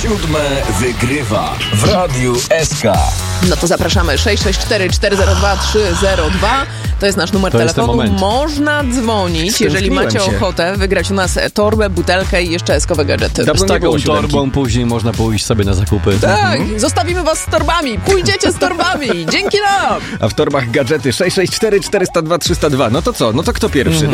Siódme wygrywa w Radiu SK. No to zapraszamy 664-402-302. To jest nasz numer telefonu. Można dzwonić, jeżeli macie ochotę wygrać u nas torbę, butelkę i jeszcze eskowe gadżety. Z taką torbą później można pójść sobie na zakupy. Tak, zostawimy was z torbami. Pójdziecie z torbami. Dzięki nam! A w torbach gadżety 664-402-302. No to co? No to kto pierwszy?